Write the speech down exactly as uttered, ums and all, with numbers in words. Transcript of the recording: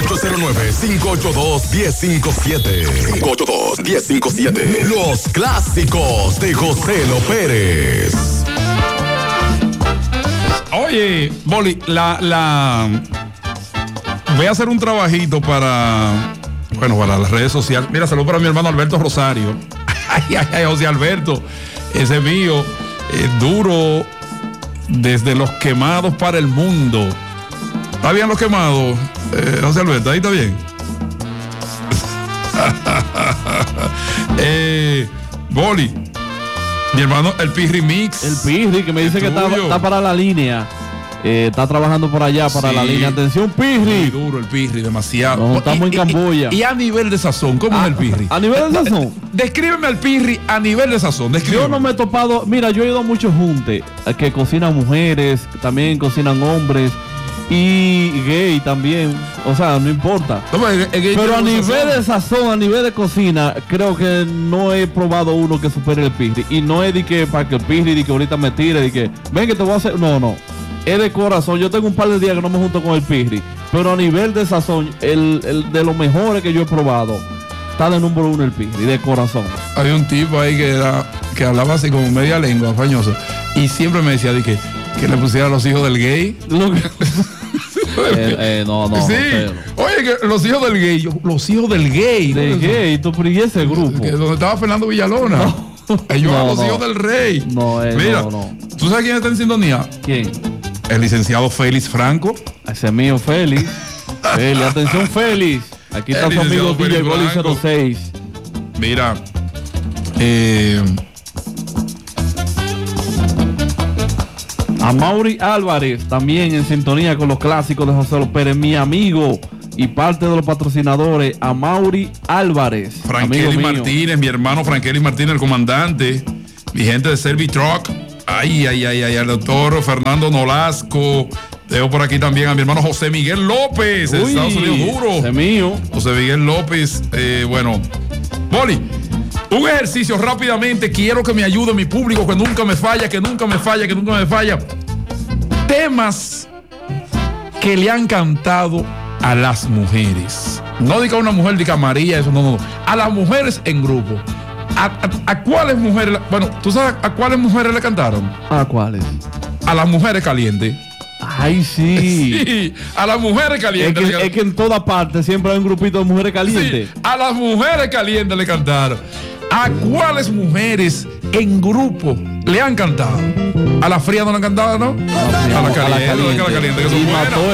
ocho cero nueve, cinco ocho dos, uno cero cinco siete. cinco ocho dos, uno cero cinco siete. Los clásicos de José Lo Pérez. Oye, Boli, la, la... voy a hacer un trabajito para, bueno, para las redes sociales. Mira, saludo para mi hermano Alberto Rosario. Ay, ay, ay, José Alberto, ese mío, eh, duro desde Los Quemados para el mundo. ¿Está bien Los Quemados, eh, José Alberto? Ahí está bien. eh, Boli, mi hermano, el Pirri Mix. El Pirri, que me dice que está, está para la línea. Eh, está trabajando por allá para sí. la línea. Atención, Pirri. Muy duro el Pirri, demasiado. No, estamos y, en Camboya. Y, y a nivel de sazón, ¿cómo a, es el Pirri? A nivel de sazón. Descríbeme al Pirri a nivel de sazón. Yo no me he topado. Mira, yo he ido a muchos juntes que cocinan mujeres, también cocinan hombres y gay también. O sea, no importa. No, el, el gay Pero a nivel sazón. de sazón, a nivel de cocina, creo que no he probado uno que supere el Pirri. Y no es de que para que el Pirri de que ahorita me tire, de que ven que te voy a hacer. No, no. Es de corazón. Yo tengo un par de días que no me junto con el Pirri, pero a nivel de sazón, el, el de los mejores que yo he probado, está de número uno el Pirri, de corazón. Había un tipo ahí que era, que hablaba así como media lengua, fañoso, y siempre me decía de que, que le pusiera a los hijos del gay. Lo que... eh, eh, no, no. Sí. No, oye, que los hijos del gay, yo, los hijos del gay. Del gay, tú y ese grupo. Que donde estaba Fernando Villalona. No. Ellos no, a los no. hijos del rey. No, eh, Mira, no, no. ¿tú sabes quién está en sintonía? ¿Quién? El licenciado Félix Franco. Ese es mío, Félix. Félix, atención, Félix. Aquí está su amigo D J Boli cero seis. Mira, eh, a Mauri Álvarez, también en sintonía con los clásicos de José Lo Pérez, mi amigo y parte de los patrocinadores, a Mauri Álvarez. Frankelly Martínez, mi hermano Frankelly Martínez, el comandante, mi gente de Servitruck. Ay, ay, ay, ay, al doctor Fernando Nolasco. Tengo por aquí también a mi hermano José Miguel López, de Estados Unidos, duro. Ese mío. José Miguel López, eh, bueno. Boli, un ejercicio rápidamente. Quiero que me ayude mi público, que nunca me falla, que nunca me falla, que nunca me falla. Temas que le han cantado a las mujeres. No diga una mujer, diga María, eso no, no, no. A las mujeres en grupo. ¿A, a, a cuáles mujeres? Bueno, ¿tú sabes a cuáles mujeres le cantaron? ¿A cuáles? A las mujeres calientes. Ay, sí. Sí, a las mujeres calientes. Es que, es que en toda parte siempre hay un grupito de mujeres calientes. Sí, a las mujeres calientes le cantaron. ¿A cuáles mujeres en grupo le han cantado? A la fría no le han cantado, ¿no? A la, a la caliente. A la caliente. A la caliente que son y buenas. mató